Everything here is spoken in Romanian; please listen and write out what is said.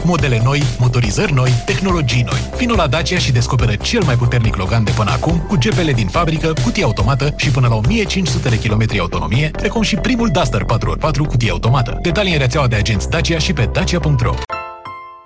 Modele noi, motorizări noi, tehnologii noi. Vino la Dacia și descoperă cel mai puternic Logan de până acum, cu GPL din fabrică, cutie automată și până la 1500 de kilometri autonomie, precum și primul Duster 4x4 cutie automată. Detalii în rețeaua de agenți Dacia și pe dacia.ro.